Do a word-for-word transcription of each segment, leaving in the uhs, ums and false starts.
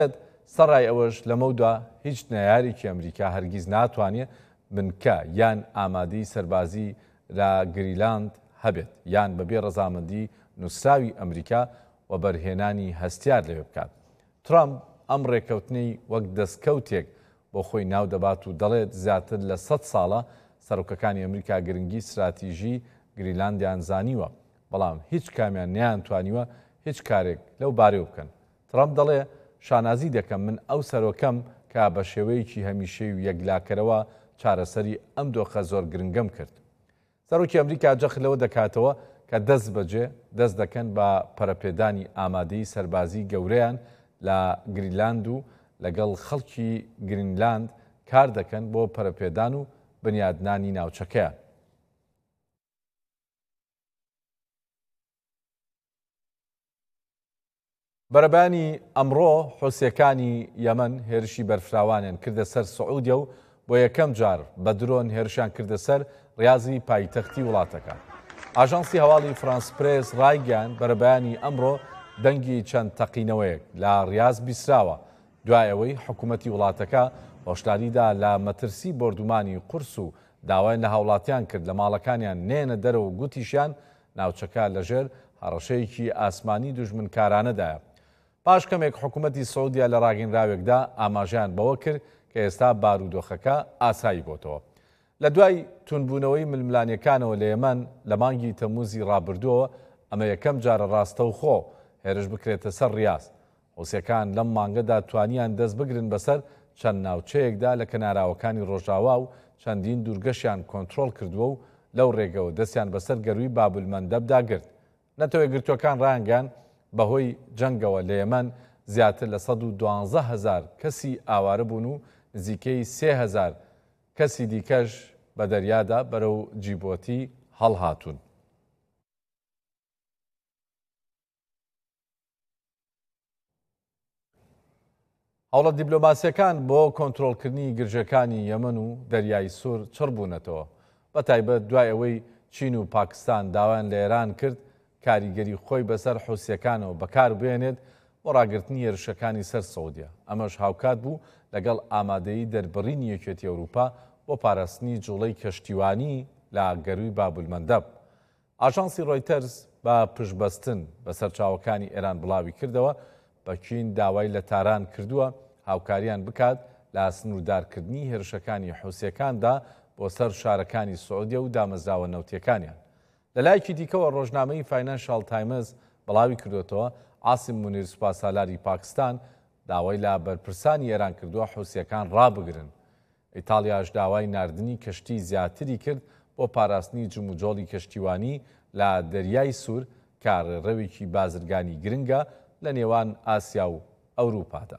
سەرای ئەوەش لەمەودا هیچ نەیارێکی ئەمریکا هەرگیز ناتوانێت بنکە یان ئامادەی سەربازی لە گریلاند هەبێت یان بەبێ ڕەزامەندی نووسراوی ئەمریکا و بەرهێنانی هەستیار لەوێ بکات. ترامپ ئەم ڕێکەوتنەی وەک دەستکەوتێک بۆ خۆی ناو دەبات و دەڵێت زیاتر لە سەد ساڵە سەرۆکەکانی ئەمریکا گرنگی استراتیژی گریلاندیان زانیوە، بەڵام هیچ کامیان نەیانتوانیوە هیچ کارێک لەو بارەوە بکەن. ترامپ دەڵێ شانازی دەکەم من ئەو سەرۆکەم کە بە شێوەیەکی هەمیشەی و یەکلاکەرەوە چارەسەری ئەم دۆخە زۆر گرنگەم کرد. سەرۆکی ئەمریکا جەخ لەوە دەکاتەوە کە دەست بەجێ دەست دەکەن بە پەرەپێدانی ئامادەی سەربازی گەورەیان لە گریلاند و لەگەڵ خەڵکی گرینلاند کار دەکەن بۆ پەرەپێدان و بنیادنانی ناوچەکەیان. بەرەبانی ئەمڕۆ حوسیەکانی یەمەن هێرشی بەرفراوانیان کردە سەر سعودیە و بۆ یەکەم جار بە درۆن هێرشیان کردە سەر ڕیازی پایتەختی وڵاتەکە. ئاژانسی هەواڵی فرانس پرێس ڕایگەیاند بەرەبەیانی ئەمڕۆ دەنگی چەند تەقینەوەیەک لە ڕیاز بیسراوە دوای ئەوەی حکوومەتی وڵاتەکە هۆشداریدا لە مەترسی بردومانی قورس و داوای لە هاوڵاتیان کرد لە ماڵەکانیان نێنە دەرەوە و گوتیشیان ناوچەکە لەژێر هەڕەشەیەکی ئاسمانی دوژمنکارانەدایە. پاش کەمێک حکوومەتی سعودیا لە ڕاگەنراوێکدا ئاماژیان بەوە کرد کە ئێستا بارودۆخەکە ئاسایی بۆتەوە. لە دوای تونبوونەوەی ململانیەکانەوە لە یەمەن لە مانگی تەموزی ڕابردووە ئەمە یەکەم جارە ڕاستە و خۆ هێرش بکرێتە سەر ڕیاز. حوسیەکان لەم مانگەدا توانیان دەست بگرن بەسەر چەند ناوچەیەکدا لە کەناراوەکانی ڕۆژاوا و چەندین دوورگەشیان کۆنتڕۆڵ کردووە و لەو ڕێگەوە دەستیان بەسەر گەروی بابولمەندەبدا گرت. نەتەوەی گرتوەکان ڕایانگەیان بەهۆی جەنگەوە لە یەمەن زیاتر لە سەد و دوانزە هەزار کەسی ئاوارە بوون و نزیکەی سێ هەزار کەسی دیکەش بە دەریادا بەرەو جیبۆتی هەڵهاتوون. هەوڵە دیبلۆماسیەکان بۆ کۆنتڕۆڵکردنی گرژەکانی یەمەن و دەریای سوور چڕبوونەتەوە، بە تایبەت دوای ئەوەی چین و پاکستان داوایان لە ئێران کرد کاریگەری خۆی بەسەر حوسیەکانەوە بەکار بێنێت بۆ ڕاگررتنی هێرشەکانی سەر سعودیا. ئەمەش هاوکات بوو لەگەڵ ئامادەیی دەربڕینی یەکێتی ئەوروپا بۆ پاراستنی جوڵەی کەشتیوانی لە گەروی بابولمەندەب. ئاژانسی ڕۆیتەرز بە پشتبەستن بە سەرچاوەکانی ئێران بڵاوی کردەوە بەچین داوای لە تاران کردووە هاوکاریان بکات لە سنووردارکردنی هێرشەکانی حوسیەکاندا بۆ سەر شارەکانی سعودیا و دامەزراوە نەوتیەکانیان. لە لایەکی دیکەوە ڕۆژنامەی فاینانشال تایمز بڵاوی کردوێتەوە عاسم مونیر سوپاسالاری پاکستان داوای لە بەرپرسانی ئێران کردووە حوسیەکان ڕابگرن. ئیتالیاش داوای ناردنی کەشتی زیاتری کرد بۆ پاراستنی جموجۆڵی کەشتیوانی لە دەریای سوور کە ڕێڕەوێکی بازرگانی گرنگە لە نێوان ئاسیا و ئەوروپادا.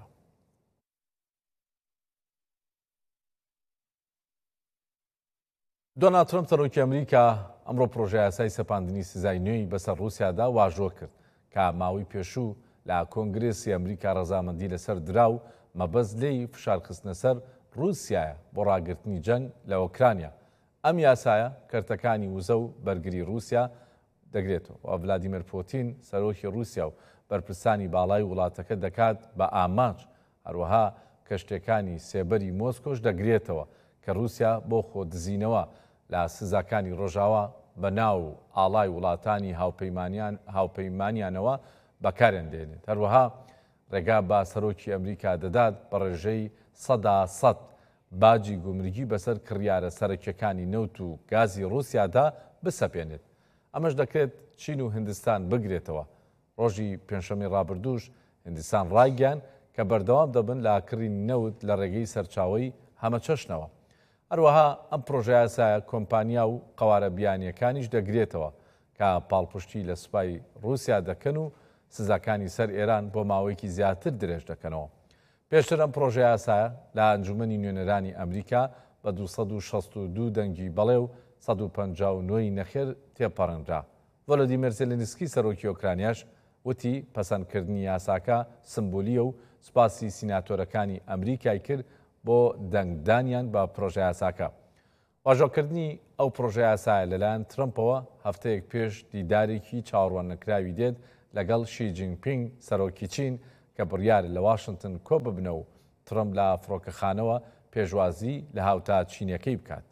دۆنالد ترەمپ سەرۆکی ئەمریکا ئەمڕۆ پرۆژەی یاسای سەپاندنی سزای نوێی بەسەر رووسیادا واژۆ کرد کە ماوەی پێشوو لە کۆنگرێسی ئەمریکا ڕەزامەندی لەسەر درا و مەبەست لێی فشارخستنە سەر رووسیایە بۆ ڕاگررتنی جەنگ لە ئۆکرانیا. ئەم یاسایە کەرتەکانی وزە و بەرگری رووسیا دەگرێتەوە و ڤلادیمیر پۆتین سەرۆکی رووسیا و بەرپرسانی باڵای وڵاتەکە دەکات بە ئاماج. هەروەها کەشتەکانی سێبەری مۆسکۆش دەگرێتەوە کە رووسیا بۆ خۆ دزینەوە لە سزاکانی ڕۆژاوا بە ناو ئاڵای وڵاتانی هاوپەیمانیانەوە بەکارێن دێنێت. هەروەها ڕێگا بە سەرۆکی ئەمریکا دەدات بە ڕێژەی سەدا سەد باجی گومرگی بەسەر کڕیارە سەرەکیەکانی نەوت و گازی رووسیادا بسەپێنێت. ئەمەش دەکرێت چین و هندستان بگرێتەوە. ڕۆژی پێنجشەمەی ڕابردووش هندستان ڕایگەیان کە بەردەوام دەبن لە کڕینی نەوت لە ڕێگەی سەرچاوەی هەمەچەشنەوە. هەروەها ئەم پرۆژە یاسایە کۆمپانیا و قەوارە بیانیەکانیش دەگرێتەوە کە پاڵپشتی لە سوپای رووسیا دەکەن و سزاکانی سەر ئێران بۆ ماوەیەکی زیاتر درێژ دەکەنەوە. پێشتر ئەم پرۆژە یاسایە لە ئەنجومەنی نوێنەرانی ئەمریکا بە دووسەد و شەست و دوو دەنگی بەڵێ و سەد و پەنجاو و نۆی نەخێر تێپەڕەنرا. ڤۆلۆدیمیر زێلێنسکی سەرۆکی ئۆکرانیاش وتی پەسەندکردنی یاساکە سمبولیە و سوپاسی سیناتۆرەکانی ئەمریکای کرد بۆ دەنگدانیان بە پرۆژە یاساکە. واژۆکردنی ئەو پرۆژە یاسایە لەلایەن ترەمپەوە هەفتەیەک پێش دیدارێکی چاوەڕوان نەکراوی دێت لەگەڵ شی جینپینگ سەرۆکی چین کە بڕیار لە واشنگتن کۆ ببنە و ترەمپ لە فڕۆکەخانەوە پێشوازی لە هاوتا چینەکەی بکات.